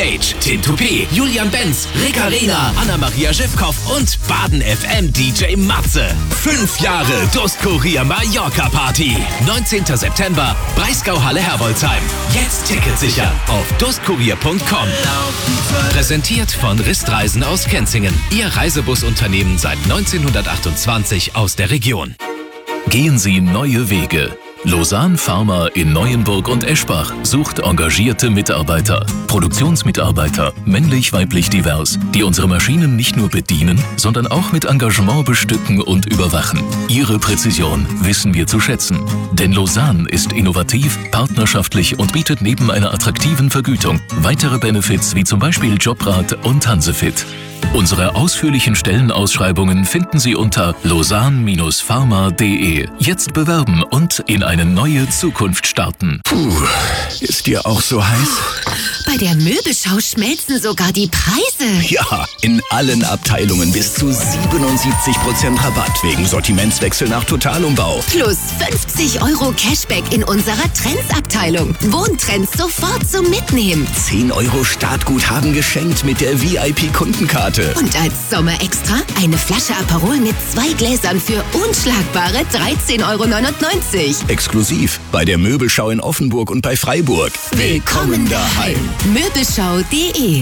Cage, Tim Toupé, Julian Benz, Rick Arena, Anna-Maria Schiffkoff und Baden FM DJ Matze. 5 Jahre Dustkuria Mallorca Party. 19. September, Breisgau-Halle Herbolzheim. Jetzt Ticket sichern auf dustkurier.com. Präsentiert von Ristreisen aus Kenzingen. Ihr Reisebusunternehmen seit 1928 aus der Region. Gehen Sie neue Wege. Lausanne Pharma in Neuenburg und Eschbach sucht engagierte Mitarbeiter, Produktionsmitarbeiter, männlich-weiblich divers, die unsere Maschinen nicht nur bedienen, sondern auch mit Engagement bestücken und überwachen. Ihre Präzision wissen wir zu schätzen. Denn Lausanne ist innovativ, partnerschaftlich und bietet neben einer attraktiven Vergütung weitere Benefits wie zum Beispiel Jobrat und Hansefit. Unsere ausführlichen Stellenausschreibungen finden Sie unter lausanne-pharma.de. Jetzt bewerben und in eine neue Zukunft starten. Puh, ist dir auch so heiß? Bei der Möbelschau schmelzen sogar die Preise. Ja, in allen Abteilungen bis zu 77% Rabatt wegen Sortimentswechsel nach Totalumbau. Plus 50 € Cashback in unserer Trendsabteilung. Wohntrends sofort zum Mitnehmen. 10 € Startguthaben geschenkt mit der VIP-Kundenkarte. Und als Sommerextra eine Flasche Aperol mit 2 Gläsern für unschlagbare 13,99 €. Exklusiv bei der Möbelschau in Offenburg und bei Freiburg. Willkommen daheim. Möbelschau.de.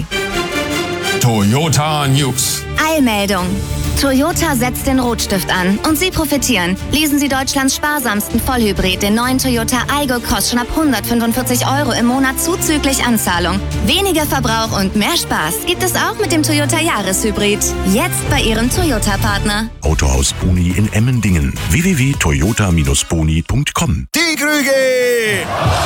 Toyota News. Eilmeldung. Toyota setzt den Rotstift an und Sie profitieren. Lesen Sie Deutschlands sparsamsten Vollhybrid, den neuen Toyota Aygo Cross, schon ab 145 € im Monat zuzüglich Anzahlung. Weniger Verbrauch und mehr Spaß gibt es auch mit dem Toyota Jahreshybrid. Jetzt bei Ihrem Toyota-Partner. Autohaus Boni in Emmendingen. www.toyota-boni.com. Die Krüge!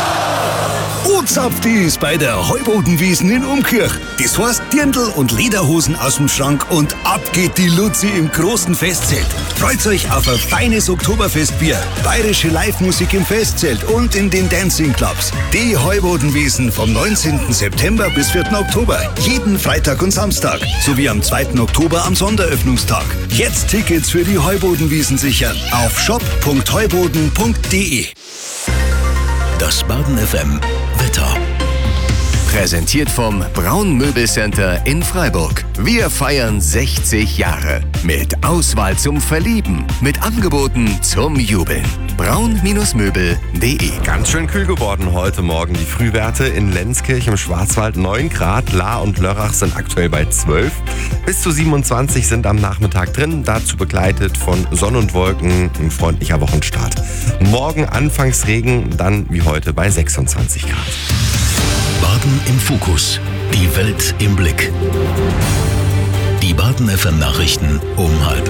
Uzapft ist bei der Heubodenwiesen in Umkirch. Das heißt Dirndl und Lederhosen aus dem Schrank und ab geht die Luzi im großen Festzelt. Freut euch auf ein feines Oktoberfestbier, bayerische Live-Musik im Festzelt und in den Dancing-Clubs. Die Heubodenwiesen vom 19. September bis 4. Oktober. Jeden Freitag und Samstag. Sowie am 2. Oktober am Sonderöffnungstag. Jetzt Tickets für die Heubodenwiesen sichern auf shop.heuboden.de. Das Baden FM Wetter. Präsentiert vom Braun Möbelcenter in Freiburg. Wir feiern 60 Jahre. Mit Auswahl zum Verlieben. Mit Angeboten zum Jubeln. braun-möbel.de. Ganz schön kühl geworden heute Morgen. Die Frühwerte in Lenzkirch im Schwarzwald 9 Grad. Lahr und Lörrach sind aktuell bei 12. Bis zu 27 sind am Nachmittag drin. Dazu begleitet von Sonne und Wolken. Ein freundlicher Wochenstart. Morgen anfangs Regen, dann wie heute bei 26 Grad. Baden im Fokus. Die Welt im Blick. Die Baden FM Nachrichten um 12:30.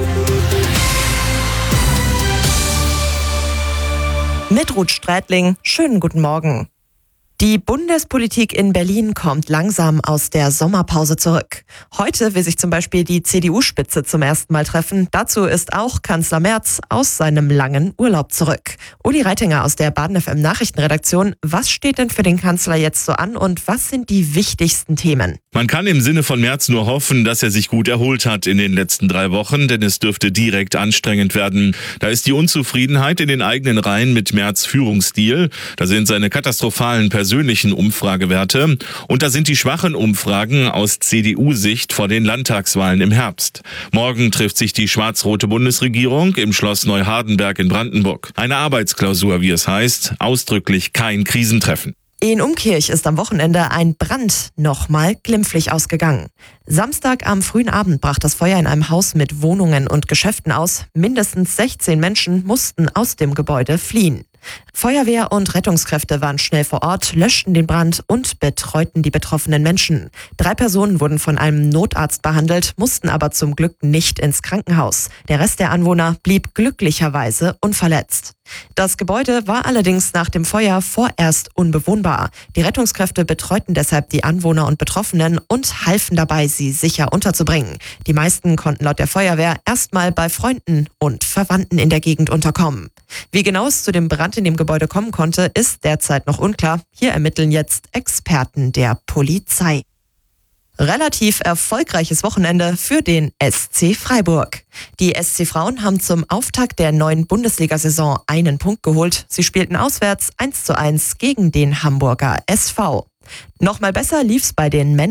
Mit Ruth Strätling, schönen guten Morgen. Die Bundespolitik in Berlin kommt langsam aus der Sommerpause zurück. Heute will sich zum Beispiel die CDU-Spitze zum ersten Mal treffen. Dazu ist auch Kanzler Merz aus seinem langen Urlaub zurück. Uli Reitinger aus der Baden FM Nachrichtenredaktion. Was steht denn für den Kanzler jetzt so an und was sind die wichtigsten Themen? Man kann im Sinne von Merz nur hoffen, dass er sich gut erholt hat in den letzten 3 Wochen, denn es dürfte direkt anstrengend werden. Da ist die Unzufriedenheit in den eigenen Reihen mit Merz' Führungsstil. Da sind seine katastrophalen persönlichen Umfragewerte und da sind die schwachen Umfragen aus CDU-Sicht vor den Landtagswahlen im Herbst. Morgen trifft sich die schwarz-rote Bundesregierung im Schloss Neuhardenberg in Brandenburg. Eine Arbeitsklausur, wie es heißt, ausdrücklich kein Krisentreffen. In Umkirch ist am Wochenende ein Brand nochmal glimpflich ausgegangen. Samstag am frühen Abend brach das Feuer in einem Haus mit Wohnungen und Geschäften aus. Mindestens 16 Menschen mussten aus dem Gebäude fliehen. Feuerwehr und Rettungskräfte waren schnell vor Ort, löschten den Brand und betreuten die betroffenen Menschen. 3 Personen wurden von einem Notarzt behandelt, mussten aber zum Glück nicht ins Krankenhaus. Der Rest der Anwohner blieb glücklicherweise unverletzt. Das Gebäude war allerdings nach dem Feuer vorerst unbewohnbar. Die Rettungskräfte betreuten deshalb die Anwohner und Betroffenen und halfen dabei, sie sicher unterzubringen. Die meisten konnten laut der Feuerwehr erstmal bei Freunden und Verwandten in der Gegend unterkommen. Wie genau es zu dem Brand in dem Gebäude kommen konnte, ist derzeit noch unklar. Hier ermitteln jetzt Experten der Polizei. Relativ erfolgreiches Wochenende für den SC Freiburg. Die SC Frauen haben zum Auftakt der neuen Bundesliga-Saison einen Punkt geholt. Sie spielten auswärts 1:1 gegen den Hamburger SV. Nochmal besser lief's bei den Männern.